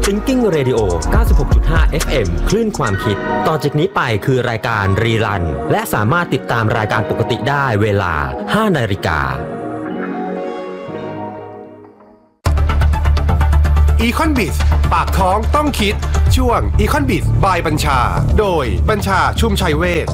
Thinking Radio 96.5 FM คลื่นความคิดต่อจากนี้ไปคือรายการรีรันและสามารถติดตามรายการปกติได้เวลา 5 นาฬิกา Econ Biz ปากท้องต้องคิดช่วง Econ Biz by บัญชาโดยบัญชาชุมชัยเวช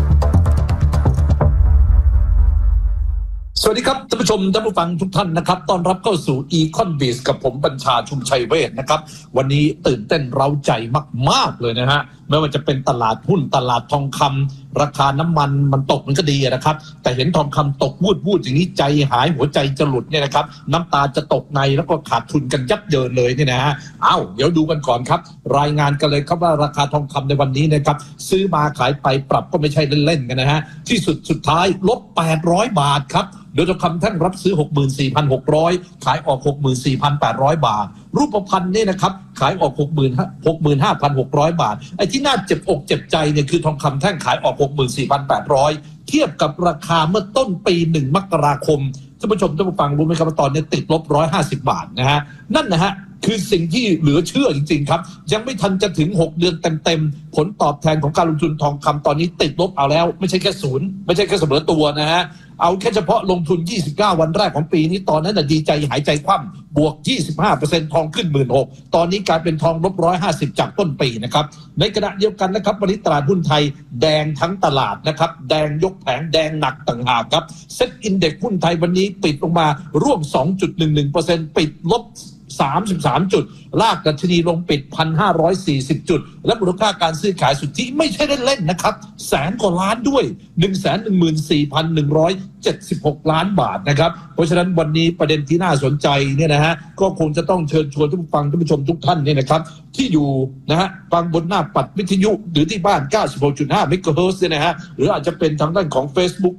สวัสดีครับท่านผู้ชมท่านผู้ฟังทุกท่านนะครับต้อนรับเข้าสู่ Econ Biz กับผมบัญชาชุมชัยเวชนะครับวันนี้ตื่นเต้นเร้าใจมากๆเลยนะฮะไม่ว่าจะเป็นตลาดหุ้นตลาดทองคำราคาน้ำมันตกมันก็ดีนะครับแต่เห็นทองคำตกวูดอย่างนี้ใจหายหัวใจจะหลุดเนี่ยนะครับน้ำตาจะตกในแล้วก็ขาดทุนกันยับเยินเลยเนี่ยนะฮะเดี๋ยวดูกันก่อนครับรายงานกันเลยครับว่าราคาทองคำในวันนี้นะครับซื้อมาขายไปปรับก็ไม่ใช่เล่นๆกันนะฮะที่สุดท้ายลบ800 บาทครับโดยทองคำแท่งรับซื้อ 64,600 ขายออก 64,800 บาทรูปพรรณนี่นะครับขายออก 65,600 บาทไอ้ที่น่าเจ็บอกเจ็บใจเนี่ยคือทองคำแท่งขายออก 64,800 เทียบกับราคาเมื่อต้นปี1 มกราคมท่านผู้ชมท่านผู้ฟังรู้ไหมครับว่าตอนนี้ติดลบ150 บาทนะฮะนั่นนะฮะคือสิ่งที่เหลือเชื่อจริงๆครับยังไม่ทันจะถึง6 เดือนเต็มๆผลตอบแทนของการลงทุนทองคำตอนนี้ติดลบเอาแล้วไม่ใช่แค่ศูนย์ไม่ใช่แค่เสมอตัวนะฮะเอาแค่เฉพาะลงทุน29 วันแรกของปีนี้ตอนนั้นดีใจหายใจคว่ำบวก 25% ทองขึ้น 16,000 ตอนนี้กลายเป็นทองลบ150จากต้นปีนะครับในขณะเดียวกันนะครับวันนี้ตลาดหุ้นไทยแดงทั้งตลาดนะครับแดงยกแผงแดงหนักต่างหากครับเซ็ตอินเด็กซ์หุ้นไทยวันนี้ปิดลงมาร่วม 2.11% ปิดลบ33 จุดลากดัชนีลงปิด 1,540 จุดและมูลค่าการซื้อขายสุทธิไม่ใช่เล่นๆนะครับแสนกว่าล้านด้วย 114,176 ล้านบาทนะครับเพราะฉะนั้นวันนี้ประเด็นที่น่าสนใจเนี่ยนะฮะก็คงจะต้องเชิญชวนท่านผู้ฟังท่านผู้ชมทุกท่านเนี่ยนะครับที่อยู่นะฮะฟังบนหน้าปัดวิทยุหรือที่บ้าน 96.5 เมกะเฮิรตซ์เนี่ยนะฮะหรืออาจจะเป็นทางด้านของ Facebook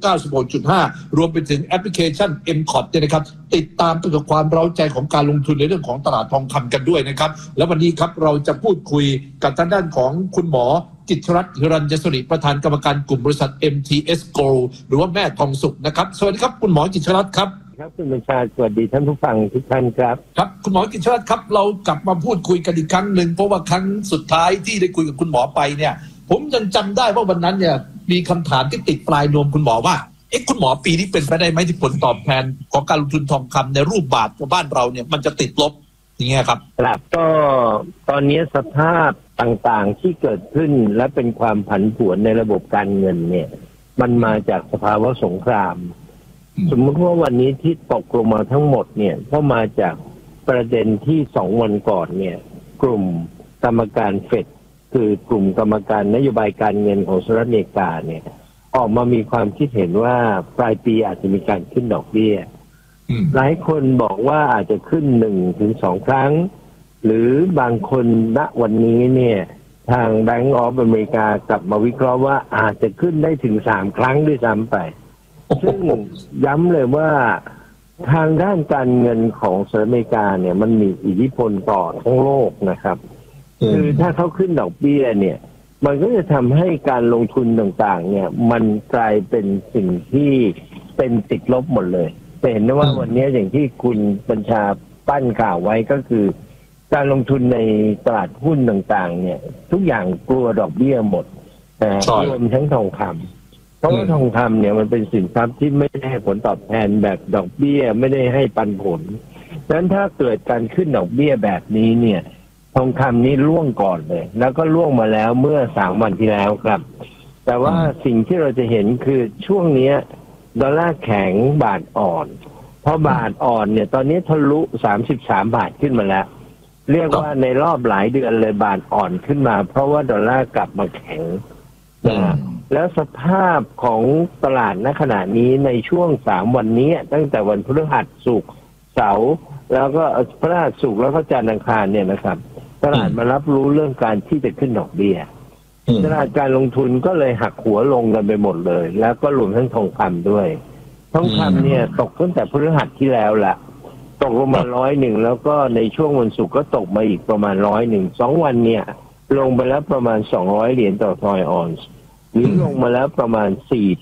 96.5 รวมไปถึงแอปพลิเคชัน MCOT เนี่ยนะครับติดตามตัวความเร้าใจของการลงทุนในเรื่องของตลาดทองคำกันด้วยนะครับแล้ววันนี้ครับเราจะพูดคุยกับทางด้านของคุณหมอกิตติรัตน์ หิรัญยศริประธานกรรมการกลุ่มบริษัท MTS Gold หรือว่าแม่ทองสุขนะครับสวัสดีครับคุณหมอกิตติรัตน์ครับครับคุณบัญชาสวัสดีท่านผู้ฟังทุกท่านครับครับคุณหมอกิตติรัตน์ครับเรากลับมาพูดคุยกันอีกครั้งหนึ่งเพราะว่าครั้งสุดท้ายที่ได้คุยกับคุณหมอไปเนี่ยผมยังจำได้ว่าวันนั้นเนี่ยมีคำถามที่ติดปลายนวมคุณหมอว่าคุณหมอปีนี้เป็นไปได้ไหมที่ผลตอบแทนของการลงทุนทองคำในรูปบาทของบ้านเราเนี่ยมันจะติดลบอย่างเงี้ยครับครับก็ตอนนี้สภาพต่างๆที่เกิดขึ้นและเป็นความผันผวนในระบบการเงินเนี่ยมันมาจากสภาวะสงครามสมมติว่าวันนี้ที่ตกลงมาทั้งหมดเนี่ยก็มาจากประเด็นที่2 วันก่อนเนี่ยกลุ่มกรรมการเฟดคือกลุ่มกรรมการนโยบายการเงินของสหรัฐอเมริกาเนี่ยออกมามีความคิดเห็นว่าปลายปีอาจจะมีการขึ้นดอกเบี้ยหลายคนบอกว่าอาจจะขึ้น1-2 ครั้งหรือบางคนณวันนี้เนี่ยทาง Bank of America กลับมาวิเคราะห์ว่าอาจจะขึ้นได้ถึง3 ครั้งด้วยซ้ำไปซึ่งย้ำเลยว่าทางด้านการเงินของสหรัฐอเมริกาเนี่ยมันมีอิทธิพลต่อทั้งโลกนะครับคือถ้าเขาขึ้นดอกเบี้ยเนี่ยมันก็จะทำให้การลงทุนต่างๆเนี่ยมันกลายเป็นสิ่งที่เป็นติดลบหมดเลยเห็นได้ว่าวันนี้อย่างที่คุณบัญชาปั้นข่าวไว้ก็คือการลงทุนในตลาดหุ้นต่างๆเนี่ยทุกอย่างกลัวดอกเบี้ยหมดรวมทั้งทองคำเพราะว่าทองคำเนี่ยมันเป็นสินทรัพย์ที่ไม่ได้ให้ผลตอบแทนแบบดอกเบี้ยไม่ได้ให้ปันผลดังนั้นถ้าเกิดการขึ้นดอกเบี้ยแบบนี้เนี่ยทองคำนี้ร่วงก่อนเลยแล้วก็ร่วงมาแล้วเมื่อ3 วันที่แล้วครับแต่ว่าสิ่งที่เราจะเห็นคือช่วงนี้ดอลลาร์แข็งบาทอ่อนเพราะบาทอ่อนเนี่ยตอนนี้ทะลุ33 บาทขึ้นมาแล้วเรียกว่าในรอบหลายเดือนเลยบาทอ่อนขึ้นมาเพราะว่าดอลลาร์กลับมาแข็งแล้วสภาพของตลาดณขณะนี้ในช่วง3 วันนี้ตั้งแต่วันพฤหัสศุกร์เสาร์แล้วก็พฤหัสศุกร์แล้วก็จันทร์อังคารเนี่ยนะครับตลาดมารับรู้เรื่องการที่จะขึ้นดอกเบี้ยตลาดการลงทุนก็เลยหักหัวลงกันไปหมดเลยแล้วก็รวมทั้งทองคำด้วยทองคำเนี่ยตกตั้งแต่พฤหัสที่แล้วละตกลงมา101แล้วก็ในช่วงวันศุกร์ก็ตกมาอีกประมาณ101 2 วันเนี่ยลงไปแล้วประมาณ200 เหรียญต่อทอยออนซ์หรือลงมาแล้วประมาณ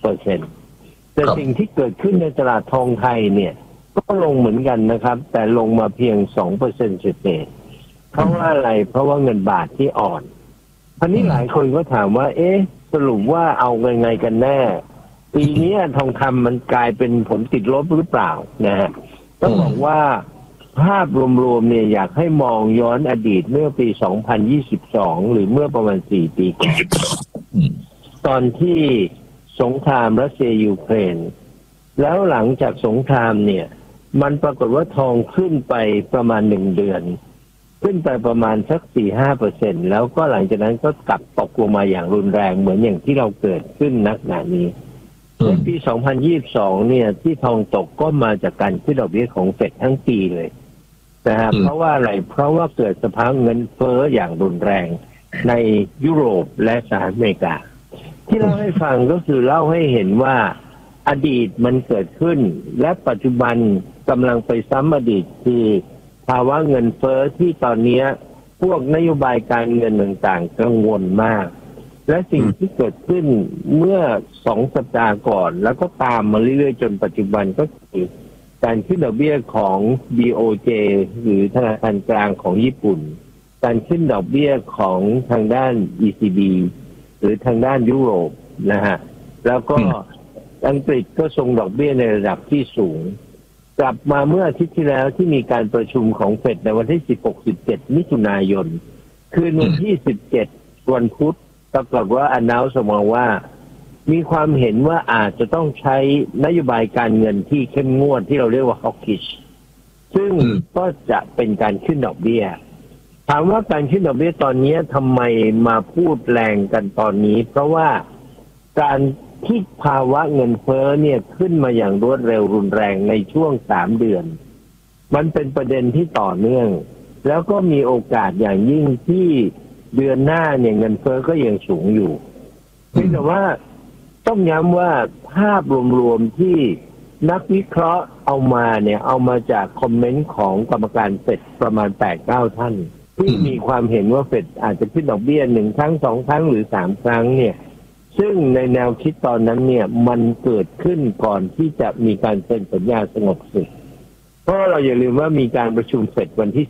4% แต่สิ่งที่เกิดขึ้นในตลาดทองไทยเนี่ยก็ลงเหมือนกันนะครับแต่ลงมาเพียง 2% เศษเพราะว่าอะไรเพราะว่าเงินบาทที่อ่อนคราวนี้หลายคนก็ถามว่าสรุปว่าเอาไงกันแน่ปีนี้ทองคำมันกลายเป็นผลติดลบหรือเปล่านะฮะต้องบอกว่าภาพรวมๆเนี่ยอยากให้มองย้อนอดีตเมื่อปี 2022 หรือเมื่อประมาณ 4 ปีก่อนตอนที่สงครามรัสเซียยูเครนแล้วหลังจากสงครามเนี่ยมันปรากฏว่าทองขึ้นไปประมาณ1 เดือนขึ้นไปประมาณสัก 4-5% แล้วก็หลังจากนั้นก็กลับตกลงมาอย่างรุนแรงเหมือนอย่างที่เราเกิดขึ้นณขณะนี้ในปี 2022 เนี่ยที่ทองตกก็มาจากการขึ้นดอกเบี้ยของเฟดทั้งปีเลยนะครับเพราะว่าอะไรเพราะว่าเกิดสภาวะเงินเฟ้ออย่างรุนแรงในยุโรปและสหรัฐอเมริกาที่เล่าให้ฟังก็คือเล่าให้เห็นว่าอดีตมันเกิดขึ้นและปัจจุบันกำลังไปซ้ำอดีตคือภาวะเงินเฟ้อที่ตอนนี้พวกนโยบายการเงินต่างๆกังวลมากและสิ่งที่เกิดขึ้นเมื่อ2 สัปดาห์ก่อนแล้วก็ตามมาเรื่อยๆจนปัจจุบันก็คือการขึ้นดอกเบี้ยของ BOJ หรือธนาคารกลางของญี่ปุ่นการขึ้นดอกเบี้ยของทางด้าน ECB หรือทางด้านยุโรปนะฮะแล้วก็อังกฤษก็ทรงดอกเบี้ยในระดับที่สูงกลับมาเมื่ออาทิตย์ที่แล้วที่มีการประชุมของเฟดในวันที่ 16-17 มิถุนายนคืนวันที่ 17 วันพุธปรากฏว่าannounceออกมาว่ามีความเห็นว่าอาจจะต้องใช้นโยบายการเงินที่เข้มงวดที่เราเรียกว่า hawkish ซึ่งก็จะเป็นการขึ้นดอกเบี้ยถามว่าการขึ้นดอกเบี้ยตอนนี้ทำไมมาพูดแรงกันตอนนี้เพราะว่าการที่ภาวะเงินเฟ้อเนี่ยขึ้นมาอย่างรวดเร็วรุนแรงในช่วง3 เดือนมันเป็นประเด็นที่ต่อเนื่องแล้วก็มีโอกาสอย่างยิ่งที่เดือนหน้าเนี่ยเงินเฟ้อก็ยังสูงอยู่แต่ว่าต้องย้ำว่าภาพรวมๆที่นักวิเคราะห์เอามาเนี่ยเอามาจากคอมเมนต์ของกรรมการเฟดประมาณ 8-9 ท่านที่มีความเห็นว่าเฟดอาจจะขึ้นดอกเบี้ย1 ครั้ง 2 ครั้งหรือ3 ครั้งเนี่ยซึ่งในแนวคิดตอนนั้นเนี่ยมันเกิดขึ้นก่อนที่จะมีการเซ็นสัญญาสงบศึกเพราะเราอย่าลืมว่ามีการประชุมเฟดวันที่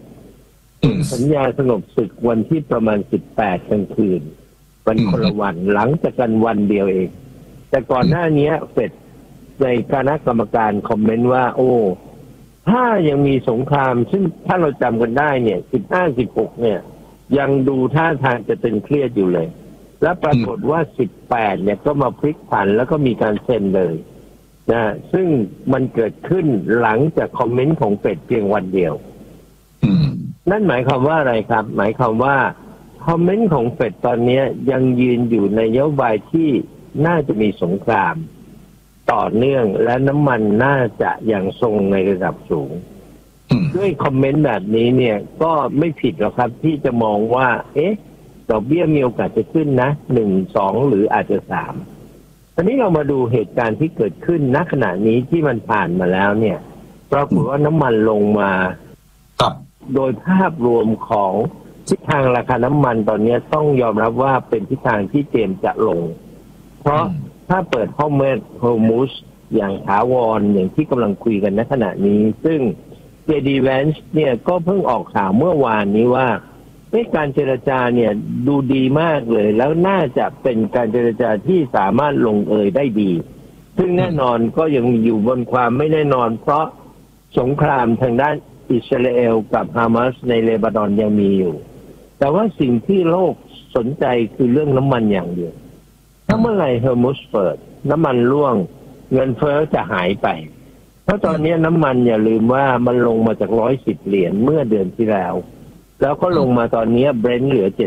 17สัญญาสงบศึกวันที่ประมาณ 18 กลางคืนวันคนละวันหลังจากกันวันเดียวเองแต่ก่อนหน้านี้เฟดในคณะกรรมการคอมเมนต์ว่าถ้ายังมีสงครามซึ่งถ้าเราจำกันได้เนี่ย 15-16 เนี่ยยังดูท่าทางจะตึงเครียดอยู่เลยและปรากฏว่า 18 เนี่ยก็มาพลิกผันแล้วก็มีการเซ็นเลยนะซึ่งมันเกิดขึ้นหลังจากคอมเมนต์ของเฟดเพียงวันเดียวนั่นหมายความว่าอะไรครับหมายความว่าคอมเมนต์ของเฟดตอนนี้ยังยืนอยู่ในนโยบายที่น่าจะมีสงครามต่อเนื่องและน้ำมันน่าจะยังทรงในระดับสูงด้วยคอมเมนต์แบบนี้เนี่ยก็ไม่ผิดหรอกครับที่จะมองว่าดอกเบี้ยมีโอกาสจะขึ้นนะ1 2หรืออาจจะ3ตอนนี้เรามาดูเหตุการณ์ที่เกิดขึ้นณขณะนี้ที่มันผ่านมาแล้วเนี่ยปรากฏว่าน้ำมันลงมาโดยภาพรวมของทิศทางราคาน้ำมันตอนนี้ต้องยอมรับว่าเป็นทิศทางที่เตรียมจะลงเพราะถ้าเปิดข้อมูลโฮอร์มุสอย่างถาวรอย่างที่กำลังคุยกันณขณะนี้ซึ่ง JD Vance เนี่ยก็เพิ่งออกข่าวเมื่อวานนี้ว่าการเจรจาเนี่ยดูดีมากเลยแล้วน่าจะเป็นการเจรจาที่สามารถลงเอยได้ดีซึ่งแน่นอนก็ยังอยู่บนความไม่แน่นอนเพราะสงครามทางด้านอิสราเอลกับฮามาสในเลบานอนยังมีอยู่แต่ว่าสิ่งที่โลกสนใจคือเรื่องน้ำมันอย่างเดียวถ้าเมื่อไหร่ฮอร์มุสเปิดน้ำมันร่วงเงินเฟ้อจะหายไปเพราะตอนนี้น้ำมันอย่าลืมว่ามันลงมาจาก$110เมื่อเดือนที่แล้วแล้วก็ลงมาตอนนี้เบรนท์เหลือ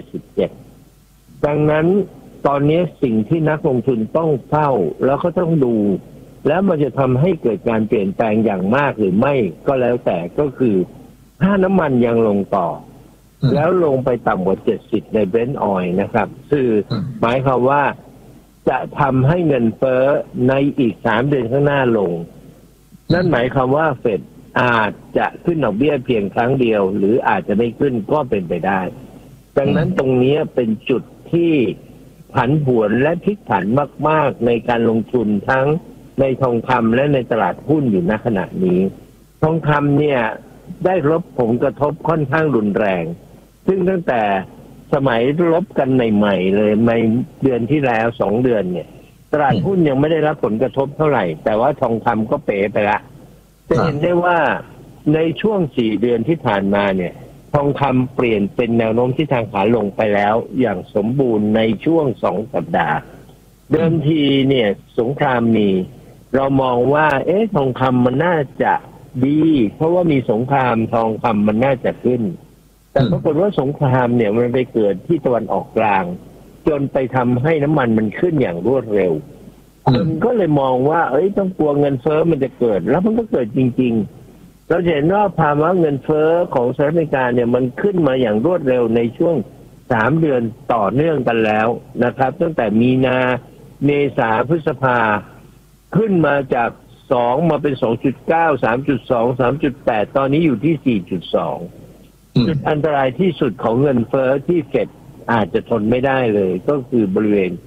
77ดังนั้นตอนนี้สิ่งที่นักลงทุนต้องเฝ้าแล้วก็ต้องดูแล้วมันจะทำให้เกิดการเปลี่ยนแปลงอย่างมากหรือไม่ก็แล้วแต่ก็คือถ้าน้ำมันยังลงต่อแล้วลงไปต่ำกว่า70ในเบรนท์ออยล์นะครับคือหมายความว่าจะทำให้เงินเฟ้อในอีก3 เดือนข้างหน้าลงนั่นหมายความว่าเฟดอาจจะขึ้นดอกเบี้ยเพียงครั้งเดียวหรืออาจจะไม่ขึ้นก็เป็นไปได้ดังนั้นตรงนี้เป็นจุดที่ผันผวนและพลิกผันมากๆในการลงทุนทั้งในทองคำและในตลาดหุ้นอยู่ณขณะนี้ทองคำเนี่ยได้รับผลกระทบค่อนข้างรุนแรง ซึ่งตั้งแต่สมัยลบกันใหม่ๆเลยในเดือนที่แล้ว2 เดือนเนี่ยตลาดหุ้นยังไม่ได้รับผลกระทบเท่าไหร่แต่ว่าทองคำก็เป๋ไปละจะเห็นได้ว่าในช่วง4 เดือนที่ผ่านมาเนี่ยทองคำเปลี่ยนเป็นแนวโน้มที่ทางขาลงไปแล้วอย่างสมบูรณ์ในช่วง2 สัปดาห์เดิมทีเนี่ยสงครามมีเรามองว่าทองคำมันน่าจะดีเพราะว่ามีสงครามทองคำมันน่าจะขึ้นแต่ปรากฏว่าสงครามเนี่ยมันไปเกิดที่ตะวันออกกลางจนไปทำให้น้ำมันมันขึ้นอย่างรวดเร็วคนก็เลยมองว่าต้องกลัวเงินเฟ้อมันจะเกิดแล้วมันก็เกิดจริงๆเราเห็นว่าภาวะเงินเฟ้อของสหรัฐอเมริกาเนี่ยมันขึ้นมาอย่างรวดเร็วในช่วง3 เดือนต่อเนื่องกันแล้วนะครับตั้งแต่มีนาเมษาพฤษภาขึ้นมาจาก2มาเป็น 2.9 3.2 3.8 ตอนนี้อยู่ที่ 4.2 จุดอันตรายที่สุดของเงินเฟ้อที่เฟดอาจจะทนไม่ได้เลยก็คือบริเวณ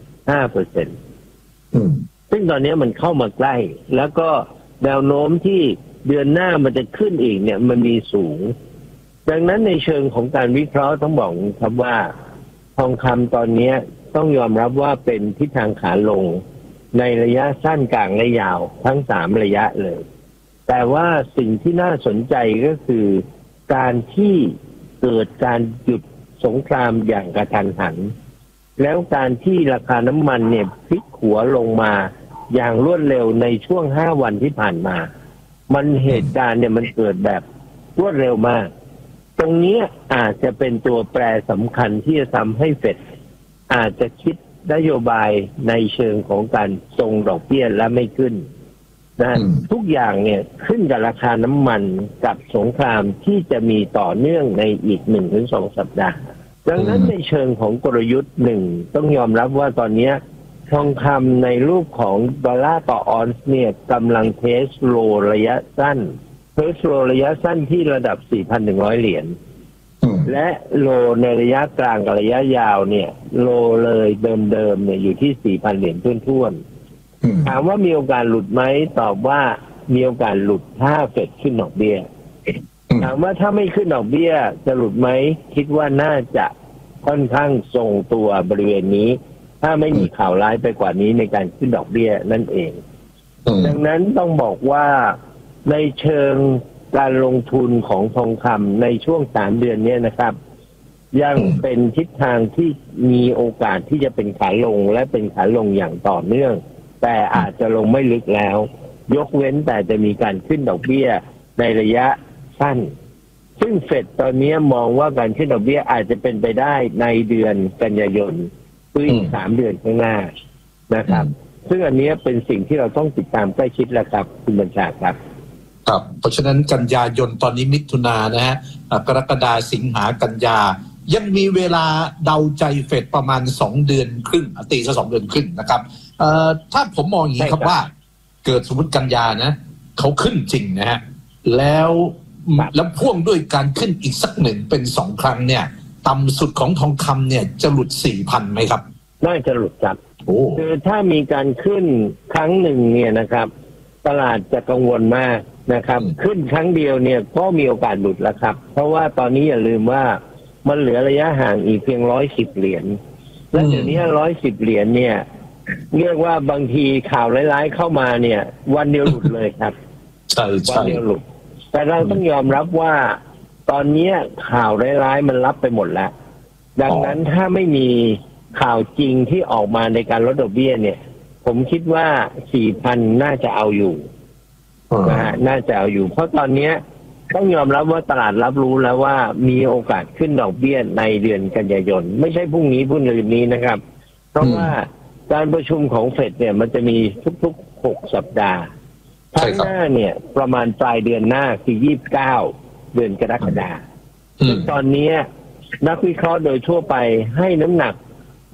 5% ซึ่งตอนนี้มันเข้ามาใกล้แล้วก็แนวโน้มที่เดือนหน้ามันจะขึ้นอีกเนี่ยมันมีสูงดังนั้นในเชิงของการวิเคราะห์ต้องบอกครับว่าทองคำตอนนี้ต้องยอมรับว่าเป็นทิศทางขาลงในระยะสั้นกลางและยาวทั้ง3 ระยะเลยแต่ว่าสิ่งที่น่าสนใจก็คือการที่เกิดการหยุดสงครามอย่างกระทันหันแล้วการที่ราคาน้ำมันเนี่ยพลิกหัวลงมาอย่างรวดเร็วในช่วง5 วันที่ผ่านมามันเหตุการณ์เนี่ยมันเกิดแบบรวดเร็วมากตรงนี้อาจจะเป็นตัวแปรสำคัญที่จะทำให้เฟดอาจจะคิดนโยบายในเชิงของการทรงดอกเบี้ยและไม่ขึ้นนะทุกอย่างเนี่ยขึ้นกับราคาน้ำมันกับสงครามที่จะมีต่อเนื่องในอีก 1-2 สัปดาห์ดังนั้นในเชิงของกลยุทธ์ต้องยอมรับว่าตอนนี้ทองคำในรูปของดอลลาร์ต่อออนซ์เนี่ยกำลังเทสโลระยะสั้นระยะสั้นที่ระดับ 4,100 เหรียญและโลในระยะกลางกับระยะยาวเนี่ยโลเลยเดิมเนี่ยอยู่ที่ 4,000 เหรียญท้วนๆถามว่ามีโอกาสหลุดไหมตอบว่ามีโอกาสหลุดถ้าเฟดขึ้นดอกเบี้ยถามว่าถ้าไม่ขึ้นดอกเบี้ยจะหลุดไหมคิดว่าน่าจะค่อนข้างทรงตัวบริเวณนี้ถ้าไม่มีข่าวร้ายไปกว่านี้ในการขึ้นดอกเบี้ยนั่นเองดังนั้นต้องบอกว่าในเชิงการลงทุนของทองคำในช่วง3 เดือนนี้นะครับยังเป็นทิศทางที่มีโอกาสที่จะเป็นขาลงและเป็นขาลงอย่างต่อเนื่องแต่อาจจะลงไม่ลึกแล้วยกเว้นแต่จะมีการขึ้นดอกเบี้ยในระยะสั้นซึ่งเฟดตอนนี้มองว่าการขึ้นดอกเบี้ยอาจจะเป็นไปได้ในเดือนกันยายนคืออีก3 เดือนข้างหน้านะครับซึ่งอันนี้เป็นสิ่งที่เราต้องติดตามใกล้ชิดแล้วครับคุณบัญชาครับครับเพราะฉะนั้นกันยายนตอนนี้มิถุนายนนะฮะกรกฎาสิงหากันยายังมีเวลาเดาใจเฟดประมาณ2 เดือนครึ่งตีซะ2 เดือนครึ่งนะครับถ้าผมมองอย่างนี้ครับว่าเกิดสมมติกันยานะเขาขึ้นจริงนะฮะแล้วพ่วงด้วยการขึ้นอีกสัก1เป็น2 ครั้งเนี่ยต่ำสุดของทองคำเนี่ยจะหลุด 4,000 ไหมครับน่าจะหลุดครับคือถ้ามีการขึ้นครั้งหนึ่งเนี่ยนะครับตลาดจะกังวลมากนะครับขึ้นครั้งเดียวเนี่ยก็มีโอกาสหลุดแล้วครับเพราะว่าตอนนี้อย่าลืมว่ามันเหลือระยะห่างอีกเพียง110 เหรียญและเดี๋ยวนี้110 เหรียญเนี่ยเรียกว่าบางทีข่าวร้ายๆเข้ามาเนี่ยวันเดียวหลุดเลยครับใช่วันเดียวหลุดแต่เราต้องยอมรับว่าตอนนี้ข่าวร้ายๆมันรับไปหมดแล้วดังนั้นถ้าไม่มีข่าวจริงที่ออกมาในการลดดอกเบี้ยเนี่ยผมคิดว่า 4,000 น่าจะเอาอยู่นะฮะน่าจะเอาอยู่เพราะตอนนี้ต้องยอมรับว่าตลาดรับรู้แล้วว่ามีโอกาสขึ้นดอกเบี้ยในเดือนกันยายนไม่ใช่พรุ่งนี้พรุ่งอื่นนี้นะครับเพราะว่าการประชุมของเฟดเนี่ยมันจะมีทุกๆ6 สัปดาห์ข้างหน้าเนี่ยประมาณปลายเดือนหน้าคือ29 เดือนกรกฎาคมตอนนี้นักวิเคราะห์โดยทั่วไปให้น้ำหนัก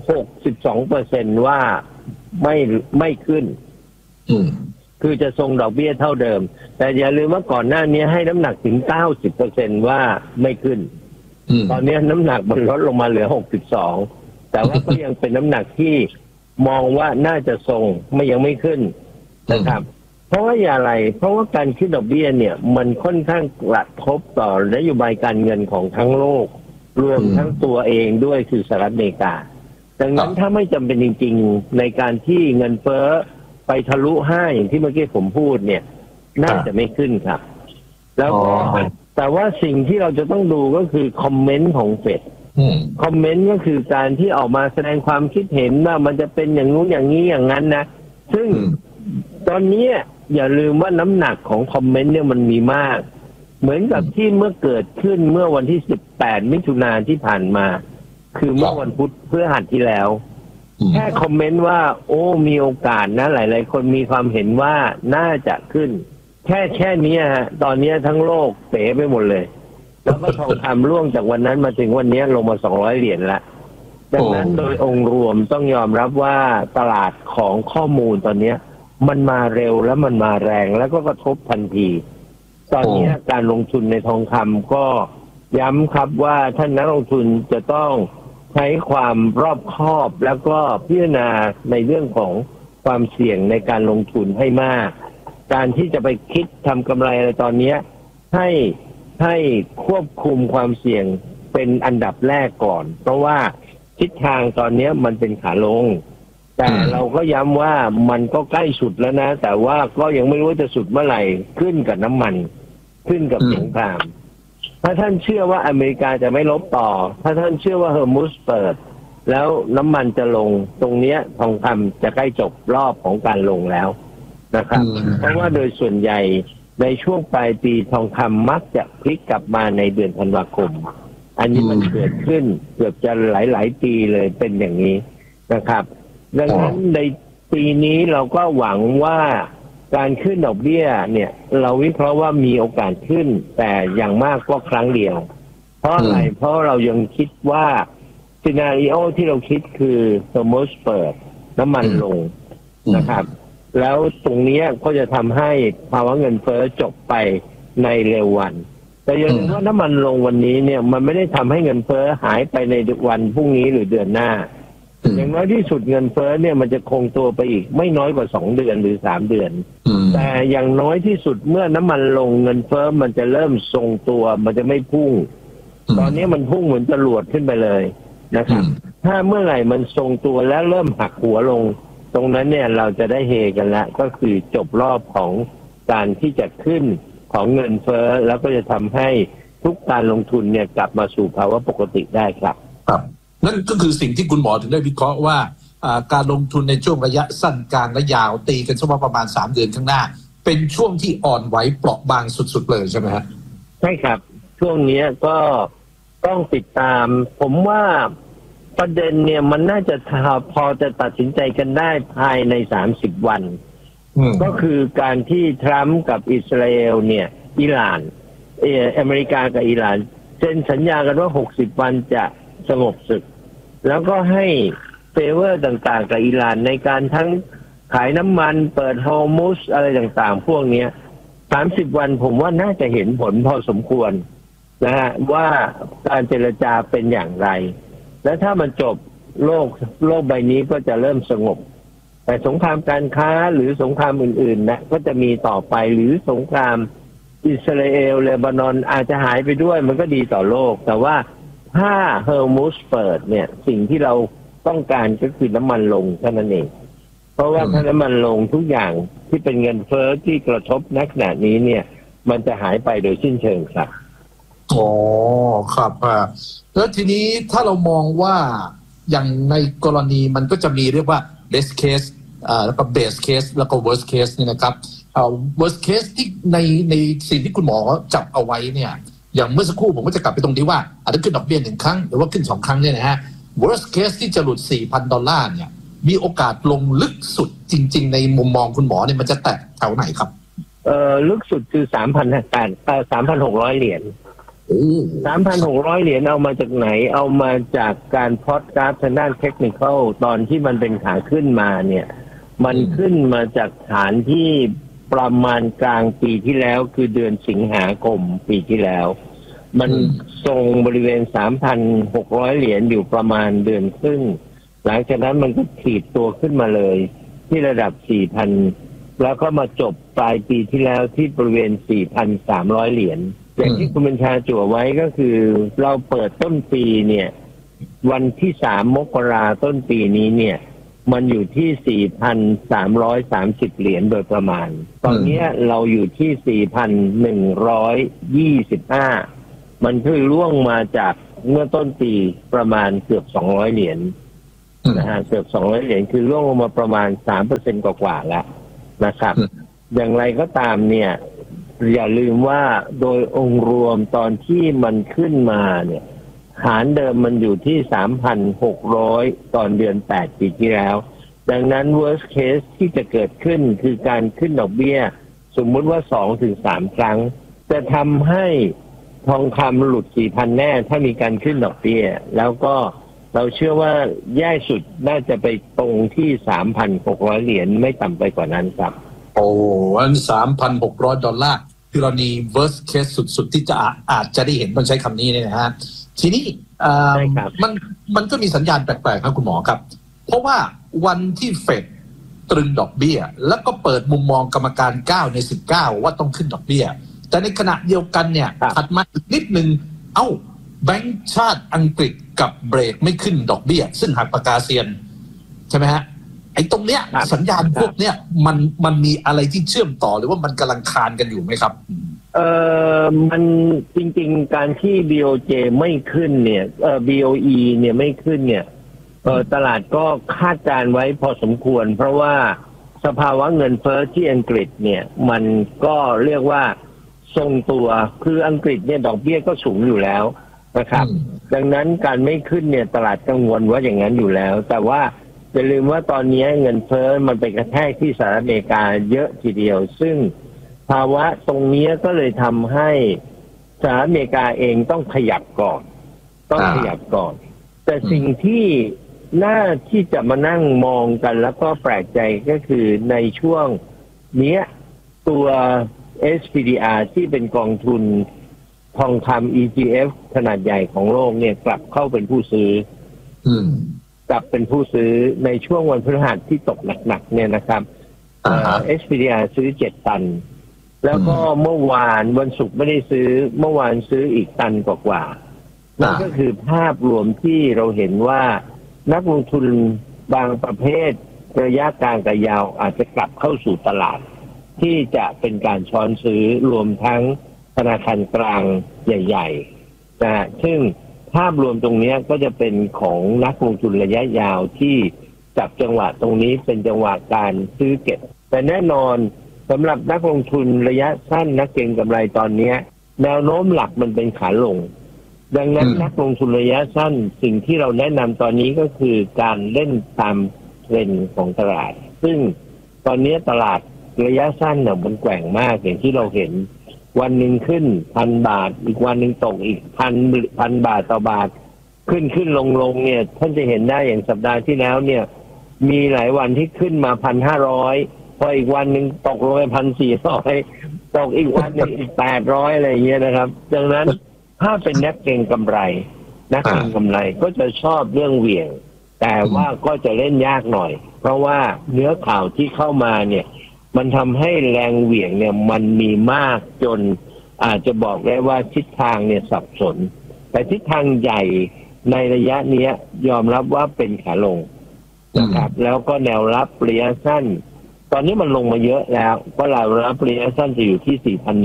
62% ว่าไม่ขึ้นคือจะทรงดอกเบี้ยเท่าเดิมแต่อย่าลืมว่าก่อนหน้านี้ให้น้ำหนักถึง 90% ว่าไม่ขึ้นตอนนี้น้ำหนักมันลดลงมาเหลือ 62แต่ว่าก็ยังเป็นน้ำหนักที่มองว่าน่าจะทรงยังไม่ขึ้นนะครับเพราะว่าอย่างไรเพราะว่าการขึ้นดอกเบี้ยเนี่ยมันค่อนข้างกระทบต่อนโยบายการเงินของทั้งโลกรวมทั้งตัวเองด้วยคือสหรัฐอเมริกาดังนั้นถ้าไม่จำเป็นจริงๆในการที่เงินเฟ้อไปทะลุ5อย่างที่เมื่อกี้ผมพูดเนี่ยน่าจะไม่ขึ้นครับแล้วก็แต่ว่าสิ่งที่เราจะต้องดูก็คือคอมเมนต์ของเฟดคอมเมนต์ก็คือการที่ออกมาแสดงความคิดเห็นว่ามันจะเป็นอย่างนู้นอย่างนี้อย่างนั้นนะซึ่งตอนนี้อย่าลืมว่าน้ำหนักของคอมเมนต์เนี่ยมันมีมากเหมือนกับที่เมื่อเกิดขึ้นเมื่อวันที่18มิถุนายนที่ผ่านมาคือเมื่อวันพุธพฤหัสที่แล้วแค่คอมเมนต์ว่าโอ้มีโอกาสนะหลายๆคนมีความเห็นว่าน่าจะขึ้นแค่นี้ฮะตอนนี้ทั้งโลกเป๋ไปหมดเลยแล้วก็ทองคำร่วงจากวันนั้นมาถึงวันนี้ลงมา200 เหรียญละดังนั้นโดยองค์รวมต้องยอมรับว่าตลาดของข้อมูลตอนนี้มันมาเร็วและมันมาแรงแล้วก็กระทบทันทีตอนนี้การลงทุนในทองคำก็ย้ำครับว่าท่านนักลงทุนจะต้องใช้ความรอบคอบแล้วก็พิจารณาในเรื่องของความเสี่ยงในการลงทุนให้มากการที่จะไปคิดทำกำไรอะไรตอนนี้ให้ควบคุมความเสี่ยงเป็นอันดับแรกก่อนเพราะว่าทิศทางตอนนี้มันเป็นขาลงแต่เราก็ย้ำว่ามันก็ใกล้สุดแล้วนะแต่ว่าก็ยังไม่รู้จะสุดเมื่อไหร่ขึ้นกับน้ำมันขึ้นกับสงครามถ้าท่านเชื่อว่าอเมริกาจะไม่ลบต่อถ้าท่านเชื่อว่าเฮอร์มุสเปิดแล้วน้ำมันจะลงตรงนี้ทองคำจะใกล้จบรอบของการลงแล้วนะครับเพราะว่าโดยส่วนใหญ่ในช่วงปลายปีทองคำมักจะพลิกกลับมาในเดือนธันวาคมอันนี้มันเกิดขึ้นเกือบจะหลายปีเลยเป็นอย่างนี้นะครับดังนั้นในปีนี้เราก็หวังว่าการขึ้นดอกเบี้ยเนี่ยเราวิเคราะห์ว่ามีโอกาสขึ้นแต่อย่างมากก็ครั้งเดียวเพราะอะไรเพราะเรายังคิดว่าซีนาริโอที่เราคิดคือเฮอร์มุสเปิดน้ำมันลงนะครับแล้วตรงนี้ก็จะทำให้ภาวะเงินเฟ้อจบไปในเร็ววันแต่อย่างนึงว่าน้ำมันลงวันนี้เนี่ยมันไม่ได้ทำให้เงินเฟ้อหายไปในวันพรุ่งนี้หรือเดือนหน้าอย่างน้อยที่สุดเงินเฟ้อเนี่ยมันจะคงตัวไปอีกไม่น้อยกว่า2 เดือนหรือ3 เดือนแต่อย่างน้อยที่สุดเมื่อน้ำมันลงเงินเฟ้อมันจะเริ่มทรงตัวมันจะไม่พุ่งตอนนี้มันพุ่งเหมือนจรวดขึ้นไปเลยนะครับถ้าเมื่อไหร่มันทรงตัวแล้วเริ่มหักหัวลงตรงนั้นเนี่ยเราจะได้เฮกันแล้วก็คือจบรอบของการที่จะขึ้นของเงินเฟ้อแล้วก็จะทำให้ทุกการลงทุนเนี่ยกลับมาสู่ภาวะปกติได้ครับครับนั่นก็คือสิ่งที่คุณหมอถึงได้วิเคราะห์ว่าการลงทุนในช่วงระยะสั้นกลางและยาวตีกันสักประมาณ3 เดือนข้างหน้าเป็นช่วงที่อ่อนไหวเปราะบางสุดๆเลยใช่ไหมฮะใช่ครับช่วงนี้ก็ต้องติดตามผมว่าประเด็นเนี่ยมันน่าจะพอจะตัดสินใจกันได้ภายใน30 วันก็คือการที่ทรัมป์กับอิสราเอลเนี่ยอิหร่านอเมริกากับอิหร่านเซ็นสัญญากันว่า60 วันจะสงบศึกแล้วก็ให้เฟเวอร์ต่างๆกับอิหร่านในการทั้งขายน้ำมันเปิดฮอร์มุสอะไรต่างๆพวกนี้30 วันผมว่าน่าจะเห็นผลพอสมควรนะฮะว่าการเจรจาเป็นอย่างไรและถ้ามันจบโลกใบนี้ก็จะเริ่มสงบแต่สงครามการค้าหรือสงครามอื่นๆนะก็จะมีต่อไปหรือสงครามอิสราเอลเลบานอนอาจจะหายไปด้วยมันก็ดีต่อโลกแต่ว่าถ้าเฮอร์มุสเปิดเนี่ยสิ่งที่เราต้องการก็คือน้ำมันลงเท่านั้นเองเพราะว่าถ้าน้ำมันลงทุกอย่างที่เป็นเงินเฟ้อที่กระทบณขณะนี้เนี่ยมันจะหายไปโดยสิ้นเชิงครับอ๋อครับแล้วทีนี้ถ้าเรามองว่าอย่างในกรณีมันก็จะมีเรียกว่า best case แล้วก็ base case แล้วก็ worst case นี่นะครับworst case ที่ในสิ่งที่คุณหมอจับเอาไว้เนี่ยอย่างเมื่อสักครู่ผมก็จะกลับไปตรงที่ว่าอาจจะขึ้นดอกเบี้ย1 ครั้งหรือว่าขึ้น2 ครั้งเนี่ยนะฮะ worst case ที่จะหลุด $4,000 เนี่ยมีโอกาสลงลึกสุดจริงๆในมุมมองคุณหมอเนี่ยมันจะแตะแถวไหนครับลึกสุดคือ 3,600 เหรียญ3,600 เหรียญเอามาจากไหนเอามาจากการพอดกราฟทางด้านเทคนิคอลตอนที่มันเป็นขาขึ้นมาเนี่ยมันขึ้นมาจากฐานที่ประมาณกลางปีที่แล้วคือเดือนสิงหาคมปีที่แล้วมันทรงบริเวณ 3,600 เหรียญอยู่ประมาณเดือนครึ่งหลังจากนั้นมันก็ถีบตัวขึ้นมาเลยที่ระดับ 4,000 แล้วก็มาจบปลายปีที่แล้วที่บริเวณ 4,300 เหรียญอย่างที่คุณบัญชาจั่วไว้ก็คือเราเปิดต้นปีเนี่ยวันที่3 มกราต้นปีนี้เนี่ยมันอยู่ที่ 4,330 เหรียญโดยประมาณตอนนี้เราอยู่ที่ 4,125 มันคือล่วงมาจากเมื่อต้นปีประมาณเกือบ200 เหรียญนะฮะเกือบ200 เหรียญคือล่วงลงมาประมาณ 3% กว่าๆแล้วนะครับอย่างไรก็ตามเนี่ยอย่าลืมว่าโดยองค์รวมตอนที่มันขึ้นมาเนี่ยฐานเดิมมันอยู่ที่ 3,600 ตอนเดือน 8 ปีที่แล้วดังนั้น worst case ที่จะเกิดขึ้นคือการขึ้นดอกเบี้ยสมมุติว่า 2-3 ครั้งจะทำให้ทองคำหลุด 4,000 แน่ถ้ามีการขึ้นดอกเบี้ยแล้วก็เราเชื่อว่าแย่สุดน่าจะไปตรงที่ 3,600 เหรียญไม่ต่ำไปกว่านั้นครับโอ้อัน$3,600คือเรามี worst case สุดๆที่จะอาจจะได้เห็นต้องใช้คำนี้เนี่ยนะฮะทีนี้มันก็มีสัญญาณแปลกๆครับคุณหมอครับเพราะว่าวันที่เฟดตรึงดอกเบี้ยแล้วก็เปิดมุมมองกรรมการ9 ใน 19ว่าต้องขึ้นดอกเบี้ยแต่ในขณะเดียวกันเนี่ยถัดมาอีกนิดนึงแบงก์ชาติอังกฤษกับเบรกไม่ขึ้นดอกเบี้ยซึ่งหักปากกาเซียนใช่ไหมฮะไอ้ตรงเนี้ยสัญญาณพวกเนี้ยมันมีอะไรที่เชื่อมต่อหรือว่ามันกำลังคานกันอยู่ไหมครับมันจริงๆการที่ BOJ ไม่ขึ้นเนี่ยBOE เนี่ยไม่ขึ้นเนี่ยตลาดก็คาดการไว้พอสมควรเพราะว่าสภาวะเงินเฟ้อที่อังกฤษเนี่ยมันก็เรียกว่าทรงตัวคืออังกฤษเนี่ยดอกเบี้ยก็สูงอยู่แล้วนะครับดังนั้นการไม่ขึ้นเนี่ยตลาดกังวลว่าอย่างนั้นอยู่แล้วแต่ว่าอย่าลืมว่าตอนนี้เงินเฟ้อมันไปกระแทกที่สหรัฐอเมริกาเยอะทีเดียวซึ่งภาวะตรงนี้ก็เลยทำให้สหรัฐอเมริกาเองต้องขยับก่อนแต่สิ่งที่น่าที่จะมานั่งมองกันแล้วก็แปลกใจก็คือในช่วงนี้ตัว SPDR ที่เป็นกองทุนทองคำ ETF ขนาดใหญ่ของโลกเนี่ยกลับเข้าเป็นผู้ซื้อกลับเป็นผู้ซื้อในช่วงวันพฤหัสที่ตกหนักๆเนี่ยนะครับSPDR ซื้อ7 ตันแล้วก็เมื่อวานวันศุกร์ไม่ได้ซื้อเมื่อวานซื้ออีกตันกว่านั่นก็คือภาพรวมที่เราเห็นว่านักลงทุนบางประเภทระยะกลางกับยาวอาจจะกลับเข้าสู่ตลาดที่จะเป็นการช้อนซื้อรวมทั้งธนาคารกลางใหญ่ๆนะซึ่งภาพรวมตรงนี้ก็จะเป็นของนักลงทุนระยะยาวที่จับจังหวะตรงนี้เป็นจังหวะการซื้อเก็บแต่แน่นอนสำหรับนักลงทุนระยะสั้นนักเก็งกำไรตอนนี้แนวโน้มหลักมันเป็นขาลงดังนั้นนักลงทุนระยะสั้นสิ่งที่เราแนะนำตอนนี้ก็คือการเล่นตามเทรนด์ของตลาดซึ่งตอนนี้ตลาดระยะสั้นเนี่ยมันแกว่งมากอย่างที่เราเห็นวันหนึ่งขึ้น1,000 บาทอีกวันหนึ่งตกอีกพันบาทต่อบาทขึ้นลงเนี่ยท่านจะเห็นได้อย่างสัปดาห์ที่แล้วเนี่ยมีหลายวันที่ขึ้นมา 1,500 พออีกวันหนึ่งตกลงไป 1,400 ตกอีกวันหนึ่งอีก 800 อะไรอย่างเงี้ยนะครับดังนั้นถ้าเป็นนักเก็งกำไรก็จะชอบเรื่องเหวี่ยงแต่ว่าก็จะเล่นยากหน่อยเพราะว่าเนื้อข่าวที่เข้ามาเนี่ยมันทำให้แรงเหวี่ยงเนี่ยมันมีมากจนอาจจะบอกได้ว่าทิศทางเนี่ยสับสนแต่ทิศทางใหญ่ในระยะนี้ยอมรับว่าเป็นขาลงนะครับแล้วก็แนวรับระยะสั้นตอนนี้มันลงมาเยอะแล้วก็แนวรับระยะสั้นจะอยู่ที่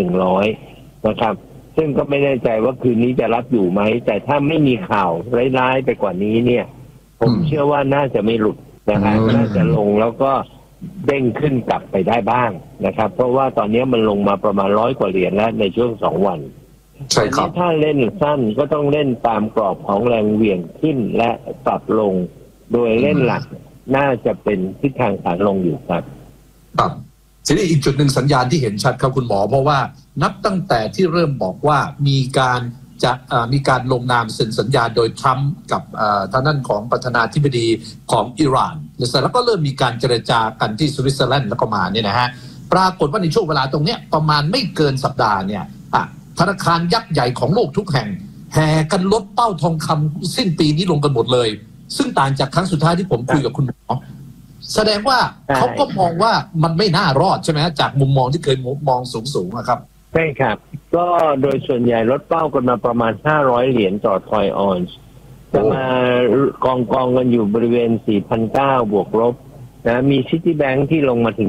4,100 นะครับซึ่งก็ไม่แน่ใจว่าคืนนี้จะรับอยู่ไหมแต่ถ้าไม่มีข่าวร้ายๆไปกว่านี้เนี่ยผมเชื่อว่าน่าจะไม่หลุดนะครับน่าจะลงแล้วก็เด้งขึ้นกลับไปได้บ้างนะครับเพราะว่าตอนนี้มันลงมาประมาณ100 กว่าเหรียญแล้วในช่วง2 วันใช่ครับถ้าเล่นสั้นก็ต้องเล่นตามกรอบของแรงเหวี่ยงขึ้นและปรับลงโดยเล่นหลักน่าจะเป็นทิศทางขาลงอยู่ครับครับทีนี้อีกจุดหนึ่งสัญญาณที่เห็นชัดครับคุณหมอเพราะว่านับตั้งแต่ที่เริ่มบอกว่ามีการลงนามเซ็นสัญญาโดยทรัมป์กับทางด้านของประธานาธิบดีของอิหร่านแล้วก็เริ่มมีการเจรจากันที่สวิตเซอร์แลนด์แล้วก็มาเนี่ยนะฮะปรากฏว่าในช่วงเวลาตรงเนี้ยประมาณไม่เกินสัปดาห์เนี่ยธนาคารยักษ์ใหญ่ของโลกทุกแห่งแห่กันลดเป้าทองคำสิ้นปีนี้ลงกันหมดเลยซึ่งต่างจากครั้งสุดท้ายที่ผมคุยกับคุณหมอแสดงว่าเขาก็มองว่ามันไม่น่ารอดใช่ไหมฮะจากมุมมองที่เคยมองสูงนะครับใช่ครับก็โดยส่วนใหญ่ลดเป้ากันมาประมาณ500เหรียญต่อทอยออนซ์จะมากองกันอยู่บริเวณ 4,900 บวกลบนะมีซิตี้แบงค์ที่ลงมาถึง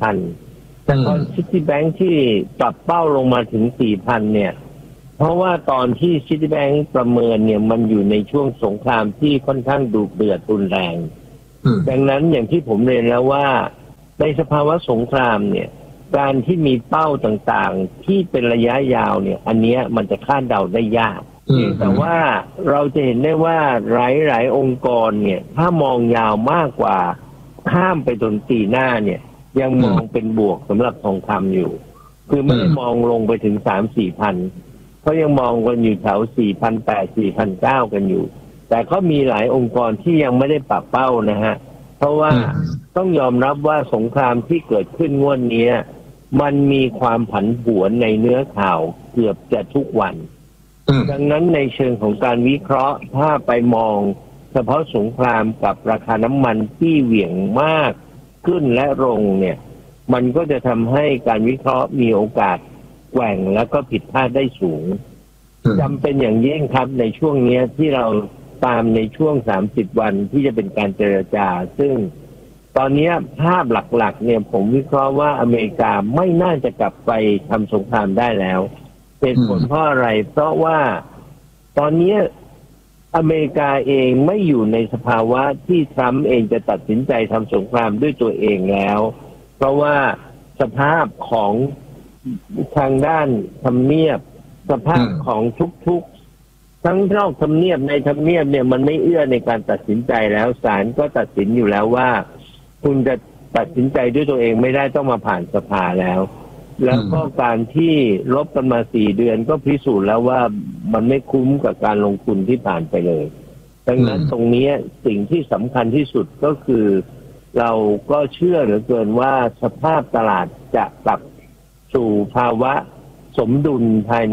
4,000 แต่ตอนซิตี้แบงค์ที่ปรับเป้าลงมาถึง 4,000 เนี่ยเพราะว่าตอนที่ซิตี้แบงค์ประเมินเนี่ยมันอยู่ในช่วงสงครามที่ค่อนข้างดุเดือดรุนแรงดังนั้นอย่างที่ผมเรียนแล้วว่าในสภาวะสงครามเนี่ยการที่มีเป้าต่างๆที่เป็นระยะยาวเนี่ยอันเนี้ยมันจะคาดเดาได้ยากแต่ว่าเราจะเห็นได้ว่าหลายองค์กรเนี่ยถ้ามองยาวมากกว่าข้ามไปจนปีหน้าเนี่ยยังมองเป็นบวกสำหรับทองคำอยู่คือไม่ได้มองลงไปถึง 3-4 พันเขายังมองกันอยู่แถว 4,800 4,900 กันอยู่แต่ก็มีหลายองค์กรที่ยังไม่ได้ปรับเป้านะฮะเพราะว่าต้องยอมรับว่าสงครามที่เกิดขึ้นงวดนี้มันมีความผันผวนในเนื้อข่าวเกือบจะทุกวันดังนั้นในเชิงของการวิเคราะห์ถ้าไปมองเฉพาะสงครามกับราคาน้ำมันที่เหวี่ยงมากขึ้นและลงเนี่ยมันก็จะทำให้การวิเคราะห์มีโอกาสแกว่งแล้วก็ผิดพลาดได้สูงจำเป็นอย่างยิ่งครับในช่วงนี้ที่เราตามในช่วง30 วันที่จะเป็นการเจรจาซึ่งตอนนี้ภาพหลักๆเนี่ยผมวิเคราะห์ว่าอเมริกาไม่น่าจะกลับไปทำสงครามได้แล้วเหตุผลเพราะอะไรเพราะว่าตอนนี้อเมริกาเองไม่อยู่ในสภาวะที่ทรัมป์เองจะตัดสินใจทำสงครามด้วยตัวเองแล้วเพราะว่าสภาพของทางด้านทำเนียบสภาพของทุกๆทั้งนอกทำเนียบในทำเนียบเนี่ยมันไม่เอื้อในการตัดสินใจแล้วศาลก็ตัดสินอยู่แล้วว่าคุณจะตัดสินใจด้วยตัวเองไม่ได้ต้องมาผ่านสภาแล้วแล้วก็การที่ลบกันมา4 เดือนก็พิสูจน์แล้วว่ามันไม่คุ้มกับการลงทุนที่ผ่านไปเลยดังนั้นตรงนี้สิ่งที่สำคัญที่สุดก็คือเราก็เชื่อเหลือเกินว่าสภาพตลาดจะกลับสู่ภาวะสมดุลภายใน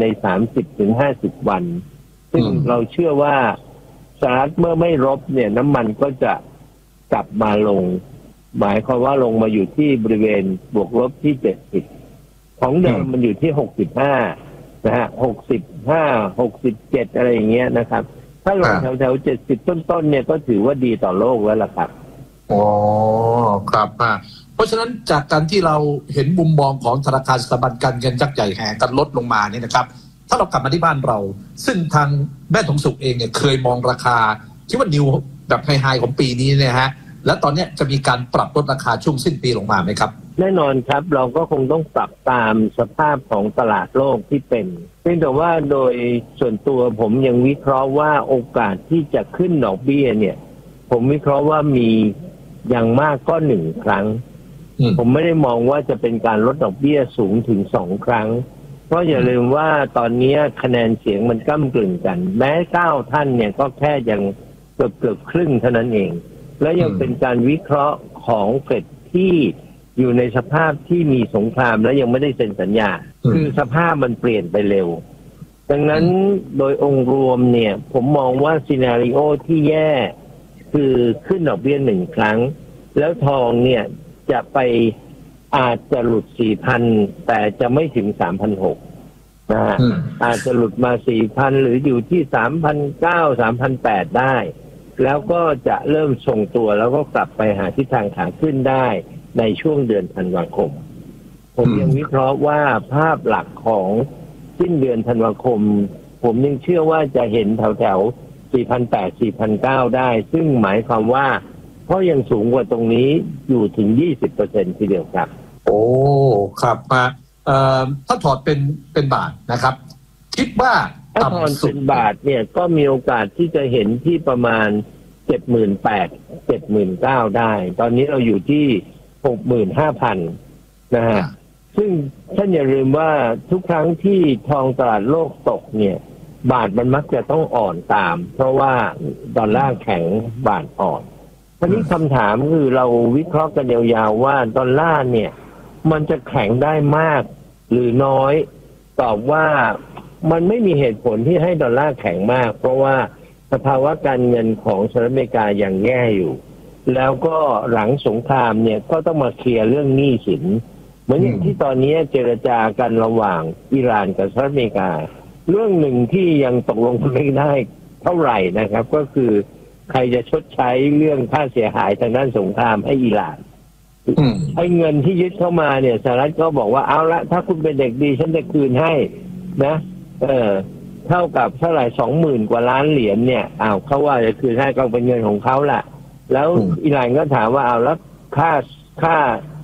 30-50 วันซึ่งเราเชื่อว่าสหรัฐเมื่อไม่รบเนี่ยน้ำมันก็จะกลับมาลงหมายความว่าลงมาอยู่ที่บริเวณบวกลบที่70ของเดิมมันอยู่ที่65นะฮะ65 67อะไรอย่างเงี้ยนะครับถ้าลงแถว70ต้นๆเนี่ยก็ถือว่าดีต่อโลกแล้วล่ะครับอ๋อครับเพราะฉะนั้นจากการที่เราเห็นมุมมองของธนาคารสถาบันการเงินยักษ์ใหญ่แห่กันลดลงมาเนี่ยนะครับถ้าเรากลับมาที่บ้านเราซึ่งทางแม่ทองสุขเองเนี่ยเคยมองราคาคิดว่านิวแบบไฮๆของปีนี้เนี่ยฮะแล้วตอนนี้จะมีการปรับลดราคาช่วงสิ้นปีลงมาไหมครับแน่นอนครับเราก็คงต้องปรับตามสภาพของตลาดโลกที่เป็นเพียงแต่ว่าโดยส่วนตัวผมยังวิเคราะห์ว่าโอกาสที่จะขึ้นดอกเบี้ยเนี่ยผมวิเคราะห์ว่ามีอย่างมากก็1 ครั้งผมไม่ได้มองว่าจะเป็นการลดดอกเบี้ยสูงถึง2 ครั้งเพราะอย่าลืมว่าตอนนี้คะแนนเสียงมันก้ำกึ่งกันแม้9 ท่านเนี่ยก็แค่ยังเกือบครึ่งเท่านั้นเองและยังเป็นการวิเคราะห์ของเฟดที่อยู่ในสภาพที่มีสงครามและยังไม่ได้เซ็นสัญญาคือสภาพมันเปลี่ยนไปเร็วดังนั้นโดยองค์รวมเนี่ยผมมองว่าซีนาริโอที่แย่คือขึ้นดอกเบี้ย1 ครั้งแล้วทองเนี่ยจะไปอาจจะหลุด 4,000 แต่จะไม่ถึง 3,600 นะฮะอาจจะหลุดมา 4,000 หรืออยู่ที่ 3,900 3,800 ได้แล้วก็จะเริ่มทรงตัวแล้วก็กลับไปหาทิศทางขาขึ้นได้ในช่วงเดือนธันวาคมผมยังวิเคราะห์ว่าภาพหลักของสิ้นเดือนธันวาคมผมยังเชื่อว่าจะเห็นแถว 4,800 4,900 ได้ซึ่งหมายความว่าเพราะยังสูงกว่าตรงนี้อยู่ถึง 20% ทีเดียวครับโอ้ครับถ้าถอดเป็นบาทนะครับคิดว่าถ้าถอดเป็นบาทเนี่ยก็มีโอกาสที่จะเห็นที่ประมาณ 78,000 79,000 ได้ตอนนี้เราอยู่ที่ 65,000 นะฮะซึ่งท่านอย่าลืมว่าทุกครั้งที่ทองตลาดโลกตกเนี่ยบาทมันมักจะต้องอ่อนตามเพราะว่าดอลลาร์แข็งบาทอ่อนทีนี้คำถามคือเราวิเคราะห์กันยาวๆว่าดอลลาร์เนี่ยมันจะแข็งได้มากหรือน้อยตอบว่ามันไม่มีเหตุผลที่ให้ดอลลาร์แข็งมากเพราะว่าสภาวะการเงินของสหรัฐอเมริกายังแย่อยู่แล้วก็หลังสงครามเนี่ยก็ต้องมาเคลียร์เรื่องหนี้สินเหมือนอย่างที่ตอนนี้เจรจากันระหว่างอิหร่านกับสหรัฐอเมริกาเรื่องหนึ่งที่ยังตกลงกันไม่ได้เท่าไหร่นะครับก็คือใครจะชดใช้เรื่องค่าเสียหายทางด้านสงครามให้อิหร่านไอ้เงินที่ยึดเข้ามาเนี่ยสหรัฐก็บอกว่าเอาละถ้าคุณเป็นเด็กดีฉันจะคืนให้นะเท่ากับเท่าไหร่20,000 กว่าล้านเหรียญเนี่ยเขาว่าจะคืนให้ก็เป็นเงินของเขาแหละแล้วอิหร่านก็ถามว่าเอาแล้วค่า